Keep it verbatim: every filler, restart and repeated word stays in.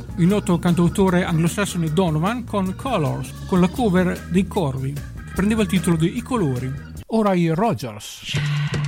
il noto cantautore anglosassone Donovan con Colors, con la cover dei Corvi. Prendeva il titolo di I colori. Ora i Rogers.